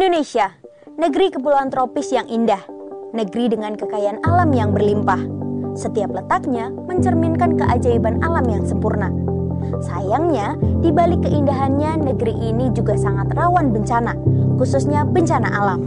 Indonesia, negeri kepulauan tropis yang indah, negeri dengan kekayaan alam yang berlimpah. Setiap letaknya mencerminkan keajaiban alam yang sempurna. Sayangnya, di balik keindahannya, negeri ini juga sangat rawan bencana, khususnya bencana alam.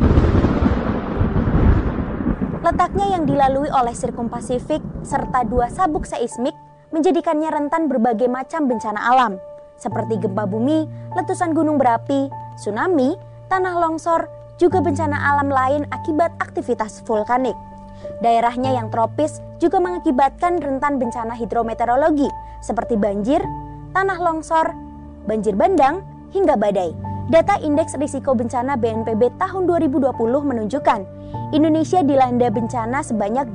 Letaknya yang dilalui oleh Sirkum Pasifik serta 2 sabuk seismik menjadikannya rentan berbagai macam bencana alam, seperti gempa bumi, letusan gunung berapi, tsunami, tanah longsor, juga bencana alam lain akibat aktivitas vulkanik. Daerahnya yang tropis juga mengakibatkan rentan bencana hidrometeorologi seperti banjir, tanah longsor, banjir bandang, hingga badai. Data Indeks Risiko Bencana BNPB tahun 2020 menunjukkan Indonesia dilanda bencana sebanyak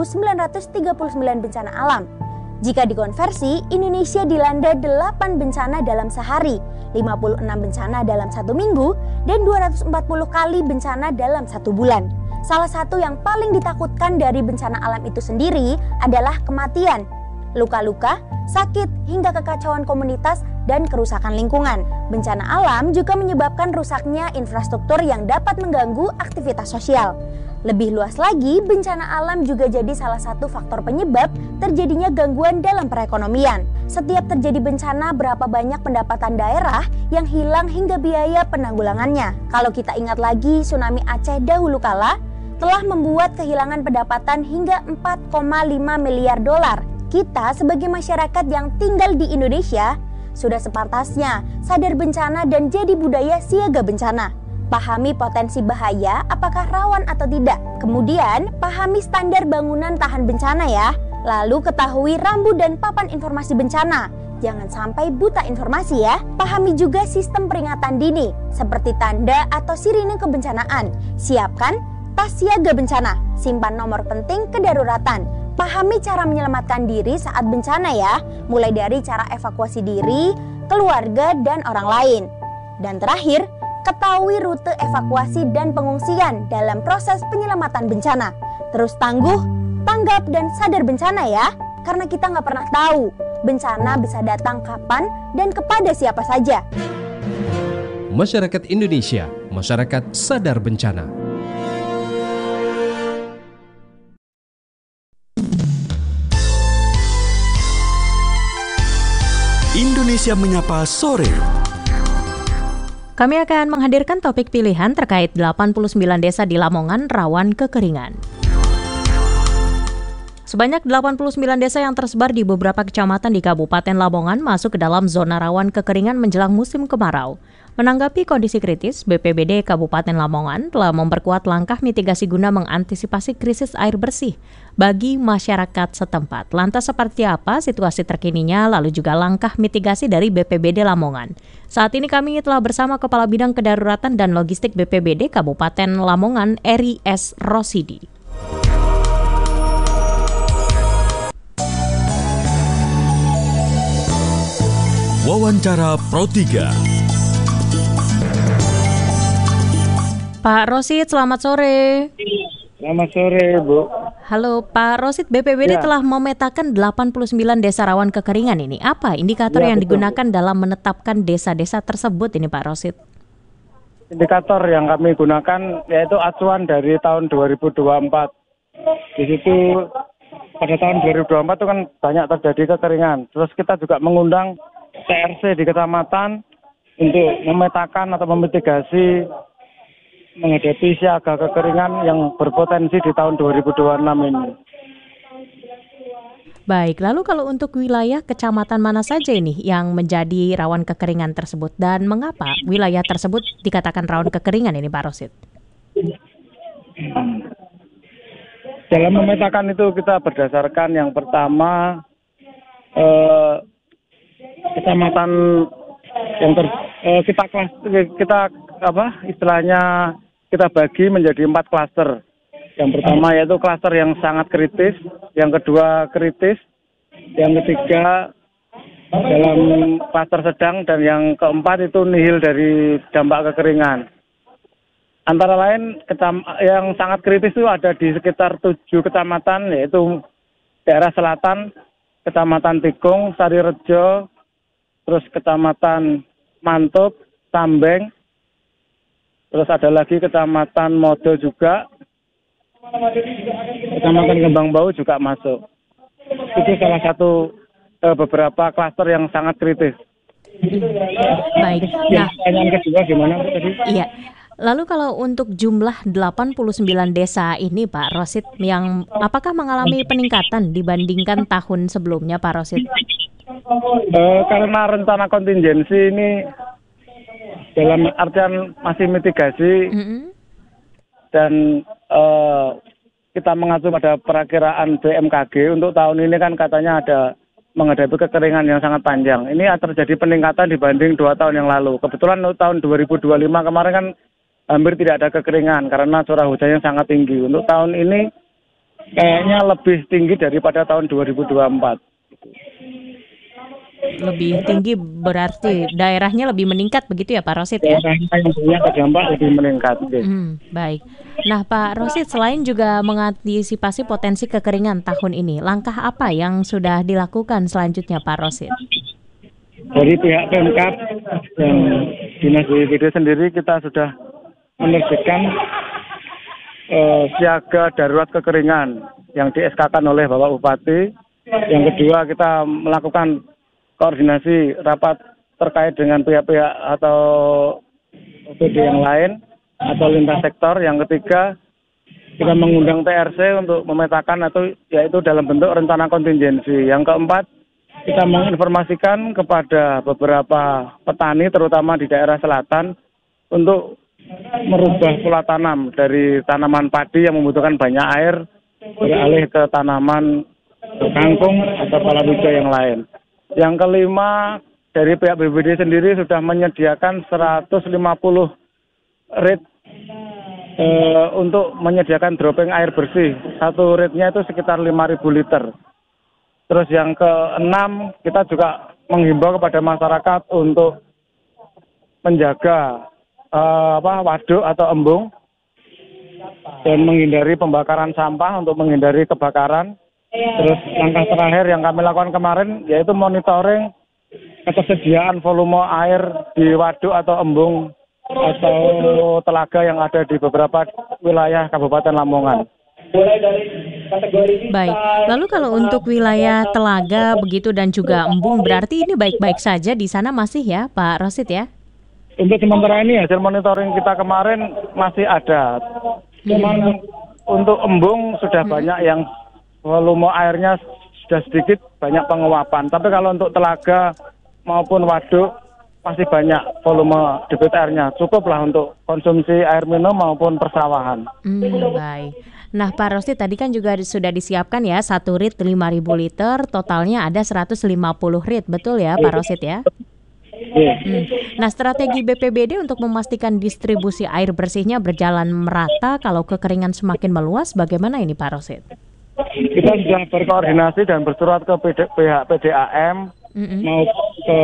2.939 bencana alam. Jika dikonversi, Indonesia dilanda 8 bencana dalam sehari, 56 bencana dalam 1 minggu, dan 240 kali bencana dalam 1 bulan. Salah satu yang paling ditakutkan dari bencana alam itu sendiri adalah kematian, luka-luka, sakit, hingga kekacauan komunitas dan kerusakan lingkungan. Bencana alam juga menyebabkan rusaknya infrastruktur yang dapat mengganggu aktivitas sosial. Lebih luas lagi, bencana alam juga jadi salah satu faktor penyebab terjadinya gangguan dalam perekonomian. Setiap terjadi bencana, berapa banyak pendapatan daerah yang hilang hingga biaya penanggulangannya. Kalau kita ingat lagi, tsunami Aceh dahulu kala telah membuat kehilangan pendapatan hingga 4,5 miliar dolar. Kita sebagai masyarakat yang tinggal di Indonesia sudah sepantasnya sadar bencana dan jadi budaya siaga bencana. Pahami potensi bahaya, apakah rawan atau tidak. Kemudian, pahami standar bangunan tahan bencana ya. Lalu ketahui rambu dan papan informasi bencana. Jangan sampai buta informasi ya. Pahami juga sistem peringatan dini, seperti tanda atau sirine kebencanaan. Siapkan tas siaga bencana, simpan nomor penting kedaruratan. Pahami cara menyelamatkan diri saat bencana ya, mulai dari cara evakuasi diri, keluarga, dan orang lain. Dan terakhir, ketahui rute evakuasi dan pengungsian dalam proses penyelamatan bencana. Terus tangguh, tanggap, dan sadar bencana ya. Karena kita nggak pernah tahu bencana bisa datang kapan dan kepada siapa saja. Masyarakat Indonesia, masyarakat sadar bencana. Indonesia Menyapa Sore. Kami akan menghadirkan topik pilihan terkait 89 desa di Lamongan rawan kekeringan. Sebanyak 89 desa yang tersebar di beberapa kecamatan di Kabupaten Lamongan masuk ke dalam zona rawan kekeringan menjelang musim kemarau. Menanggapi kondisi kritis, BPBD Kabupaten Lamongan telah memperkuat langkah mitigasi guna mengantisipasi krisis air bersih bagi masyarakat setempat. Lantas seperti apa situasi terkininya, lalu juga langkah mitigasi dari BPBD Lamongan. Saat ini kami telah bersama Kepala Bidang Kedaruratan dan Logistik BPBD Kabupaten Lamongan, Eri S. Rosidi. Wawancara Pro 3. Pak Rosid, selamat sore. Selamat sore, Bu. Halo Pak Rosid, BPBD telah memetakan 89 desa rawan kekeringan ini. Apa indikator yang betul. digunakan dalam menetapkan desa-desa tersebut ini Pak Rosid? Indikator yang kami gunakan yaitu acuan dari tahun 2024. Di situ pada tahun 2024 itu kan banyak terjadi kekeringan. Terus kita juga mengundang TRC di kecamatan untuk memetakan atau memitigasi menghadapi siaga kekeringan yang berpotensi di tahun 2026 ini. Baik, lalu kalau untuk wilayah kecamatan mana saja ini yang menjadi rawan kekeringan tersebut dan mengapa wilayah tersebut dikatakan rawan kekeringan ini Pak Rosid? Dalam memetakan itu kita berdasarkan yang pertama kecamatan yang kita bagi menjadi 4 klaster. Yang pertama yaitu klaster yang sangat kritis, yang kedua kritis, yang ketiga dalam klaster sedang, dan yang keempat itu nihil dari dampak kekeringan. Antara lain yang sangat kritis itu ada di sekitar 7 kecamatan, yaitu daerah selatan, Kecamatan Tikung, Sarirejo, terus Kecamatan Mantuk, Tambeng, Terus ada lagi Kecamatan Modo juga, Kecamatan Kembang Bau juga masuk. Itu salah satu beberapa klaster yang sangat kritis. Baik. Nah, Pertanyaan kedua gimana Bu, tadi? iya. Lalu kalau untuk jumlah 89 desa ini Pak Rosid, yang apakah mengalami peningkatan dibandingkan tahun sebelumnya Pak Rosid? Karena rencana kontingensi ini dalam artian masih mitigasi dan kita mengacu pada perakiraan BMKG untuk tahun ini kan katanya ada menghadapi kekeringan yang sangat panjang. Ini terjadi peningkatan dibanding 2 tahun yang lalu. Kebetulan untuk tahun 2025 kemarin kan hampir tidak ada kekeringan karena curah hujannya sangat tinggi. Untuk tahun ini kayaknya lebih tinggi daripada tahun 2024. Lebih tinggi berarti daerahnya lebih meningkat begitu ya Pak Rosid ya? Daerahnya yang punya terdampak lebih meningkat. Baik. Nah Pak Rosid, selain juga mengantisipasi potensi kekeringan tahun ini, langkah apa yang sudah dilakukan selanjutnya Pak Rosid? Dari pihak Pemkab dan Dinas BPBD sendiri kita sudah menerbitkan siaga darurat kekeringan yang di-SK-kan oleh Bapak Bupati. Yang kedua kita melakukan koordinasi rapat terkait dengan pihak-pihak atau OPD yang lain atau lintas sektor. Yang ketiga kita mengundang TRC untuk memetakan atau yaitu dalam bentuk rencana kontingensi. Yang keempat kita menginformasikan kepada beberapa petani terutama di daerah selatan untuk merubah pola tanam dari tanaman padi yang membutuhkan banyak air beralih ke tanaman kangkung atau palawija yang lain. Yang kelima, dari pihak BPBD sendiri sudah menyediakan 150 rit untuk menyediakan dropping air bersih. Satu ritnya itu sekitar 5.000 liter. Terus yang keenam, kita juga menghimbau kepada masyarakat untuk menjaga waduk atau embung dan menghindari pembakaran sampah untuk menghindari kebakaran. Terus langkah terakhir yang kami lakukan kemarin yaitu monitoring ketersediaan volume air di waduk atau embung atau telaga yang ada di beberapa wilayah Kabupaten Lamongan. Baik, lalu kalau untuk wilayah telaga begitu dan juga embung berarti ini baik-baik saja di sana masih ya Pak Rosid ya? Untuk sementara ini hasil monitoring kita kemarin masih ada. Cuman untuk embung sudah banyak yang volume airnya sudah sedikit banyak penguapan. Tapi kalau untuk telaga maupun waduk masih banyak volume debit airnya. Cukuplah untuk konsumsi air minum maupun persawahan. Baik. Nah Pak Rosid tadi kan juga sudah disiapkan ya 1 rit 5.000 liter, totalnya ada 150 rit, betul ya Pak Rosid ya? Nah strategi BPBD untuk memastikan distribusi air bersihnya berjalan merata kalau kekeringan semakin meluas, bagaimana ini Pak Rosid? Kita sudah berkoordinasi dan bersurat ke pihak PDAM maupun ke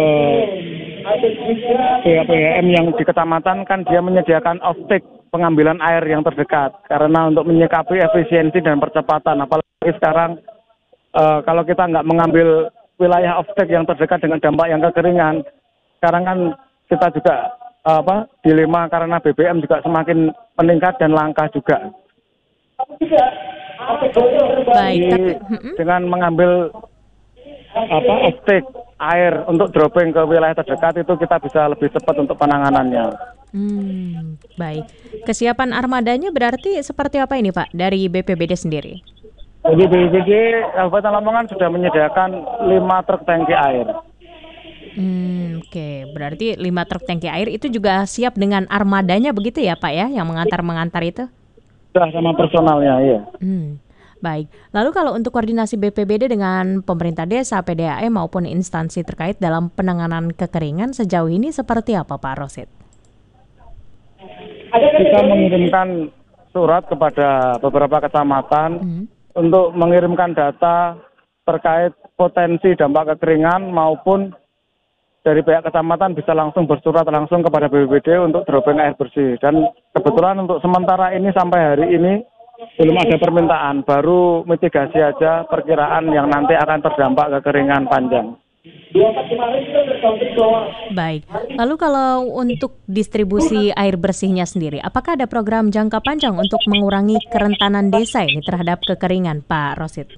pihak PDAM yang di kecamatan kan dia menyediakan off-take pengambilan air yang terdekat karena untuk menyikapi efisiensi dan percepatan. Apalagi sekarang kalau kita nggak mengambil wilayah off-take yang terdekat dengan dampak yang kekeringan, sekarang kan kita juga dilema karena BBM juga semakin meningkat dan langka juga. Baik, tapi dengan mengambil off-take air untuk dropping ke wilayah terdekat itu kita bisa lebih cepat untuk penanganannya. Baik, kesiapan armadanya berarti seperti apa ini Pak dari BPBD sendiri? Jadi BPBD Kabupaten Lamongan sudah menyediakan 5 truk tangki air. Oke, berarti 5 truk tangki air itu juga siap dengan armadanya begitu ya Pak ya, yang mengantar itu? Sudah sama personalnya, iya. Baik, lalu kalau untuk koordinasi BPBD dengan pemerintah desa, PDAM maupun instansi terkait dalam penanganan kekeringan sejauh ini seperti apa Pak Rosid? Kita mengirimkan surat kepada beberapa kecamatan untuk mengirimkan data terkait potensi dampak kekeringan maupun dari pihak kecamatan bisa langsung bersurat langsung kepada BPBD untuk dropping air bersih. Dan kebetulan untuk sementara ini sampai hari ini belum ada permintaan, baru mitigasi aja perkiraan yang nanti akan terdampak kekeringan panjang. Baik, lalu kalau untuk distribusi air bersihnya sendiri, apakah ada program jangka panjang untuk mengurangi kerentanan desa ini terhadap kekeringan, Pak Rosid?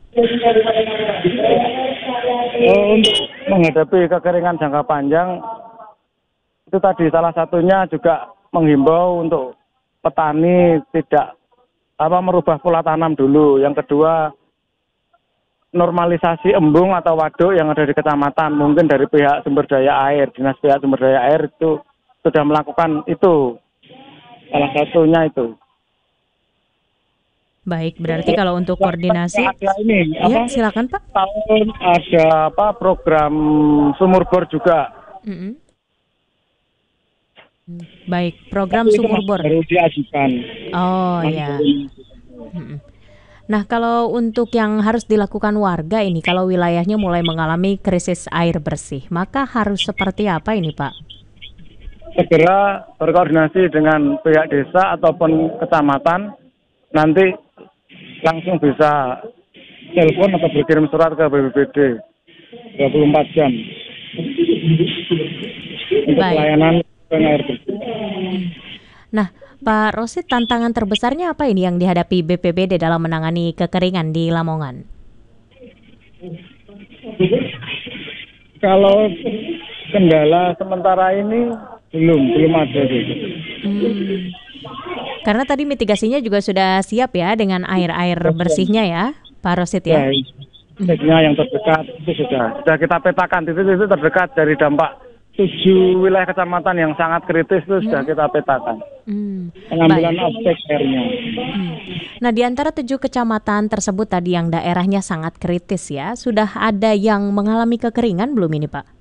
Untuk menghadapi kekeringan jangka panjang, itu tadi salah satunya juga menghimbau untuk petani tidak merubah pola tanam dulu. Yang kedua, normalisasi embung atau waduk yang ada di kecamatan, mungkin dari pihak sumber daya air, dinas pihak sumber daya air itu sudah melakukan itu, salah satunya itu. Baik, berarti kalau untuk koordinasi, ya silakan Pak. Tahun ada program sumur bor juga. Baik, program sumur bor. Baru diajukan. Oh ya. Nah, kalau untuk yang harus dilakukan warga ini, kalau wilayahnya mulai mengalami krisis air bersih, maka harus seperti apa ini, Pak? Segera berkoordinasi dengan pihak desa ataupun kecamatan, nanti langsung bisa telepon atau berkirim surat ke BPBD 24 jam untuk pelayanan air bersih. Nah, Pak Rosid, tantangan terbesarnya apa ini yang dihadapi BPBD dalam menangani kekeringan di Lamongan? Kalau kendala sementara ini belum ada. Karena tadi mitigasinya juga sudah siap ya dengan air bersihnya ya, Pak Rosid ya? Titiknya yang terdekat itu sudah kita petakan, titik-titik terdekat dari dampak 7 wilayah kecamatan yang sangat kritis itu sudah kita petakan. Pengambilan aspek airnya. Nah, di antara 7 kecamatan tersebut tadi yang daerahnya sangat kritis ya, sudah ada yang mengalami kekeringan belum ini, Pak?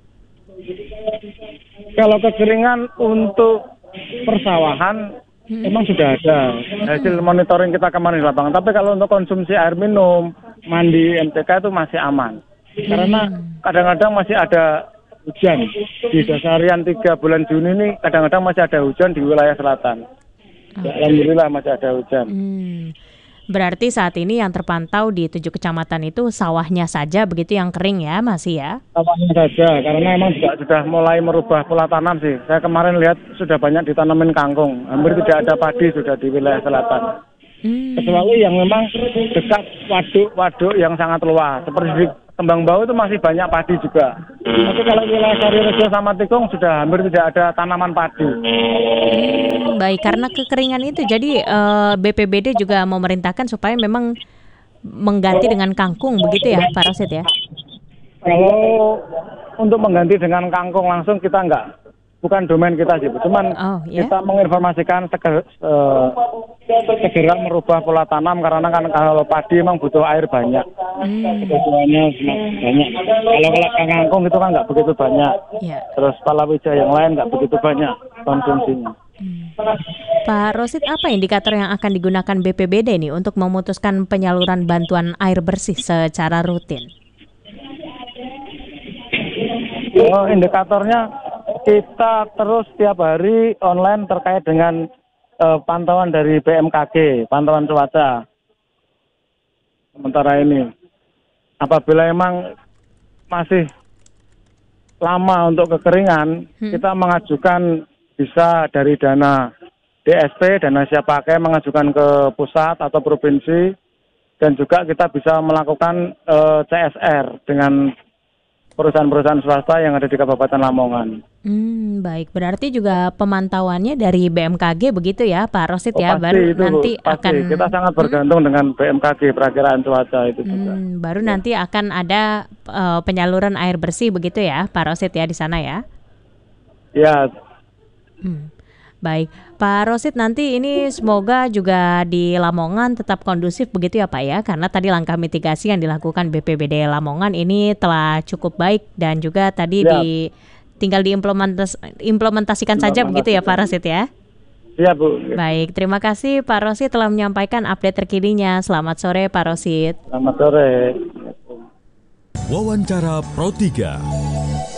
Kalau kekeringan untuk persawahan memang sudah ada hasil monitoring kita kemarin di lapangan. Tapi kalau untuk konsumsi air minum, mandi, MTK itu masih aman. Karena kadang-kadang masih ada hujan. Di dasarian 3 bulan Juni ini kadang-kadang masih ada hujan di wilayah selatan. Alhamdulillah masih ada hujan. Berarti saat ini yang terpantau di 7 kecamatan itu sawahnya saja begitu yang kering ya, masih ya? Sawahnya saja, karena memang juga sudah mulai merubah pola tanam sih. Saya kemarin lihat sudah banyak ditanamin kangkung. Hampir tidak ada padi sudah di wilayah selatan. Kecuali yang memang dekat waduk-waduk yang sangat luas. Seperti di Kembang Bau itu masih banyak padi juga. Tapi kalau wilayah Sarirejo sama Tikung sudah hampir tidak ada tanaman padi. Baik, karena kekeringan itu jadi BPBD juga memerintahkan supaya memang mengganti dengan kangkung begitu ya Pak Rosid ya? Kalau untuk mengganti dengan kangkung langsung kita bukan domain kita sih, cuman kita menginformasikan segera merubah pola tanam karena kan kalau padi memang butuh air banyak, kebutuhannya banyak. Kalau kangkung itu kan nggak begitu banyak, terus palawija yang lain nggak begitu banyak konsumsinya. Pak Rosid, apa indikator yang akan digunakan BPBD nih untuk memutuskan penyaluran bantuan air bersih secara rutin? Indikatornya kita terus setiap hari online terkait dengan pantauan dari BMKG, pantauan cuaca. Sementara ini, apabila memang masih lama untuk kekeringan, kita mengajukan bisa dari dana DSP, dana siap pakai, mengajukan ke pusat atau provinsi, dan juga kita bisa melakukan CSR dengan perusahaan-perusahaan swasta yang ada di Kabupaten Lamongan. Baik, berarti juga pemantauannya dari BMKG begitu ya Pak Rosid ya? Pasti baru itu, nanti pasti. Akan kita sangat bergantung dengan BMKG perakiraan cuaca itu juga. Baru nanti akan ada penyaluran air bersih begitu ya Pak Rosid ya di sana ya? Ya. Baik, Pak Rosid, nanti ini semoga juga di Lamongan tetap kondusif begitu ya Pak ya, karena tadi langkah mitigasi yang dilakukan BPBD Lamongan ini telah cukup baik dan juga tadi tinggal diimplementasikan saja begitu ya Pak Rosid ya? Iya Bu. Baik, terima kasih Pak Rosid telah menyampaikan update terkininya. Selamat sore Pak Rosid. Selamat sore. Wawancara Pro 3.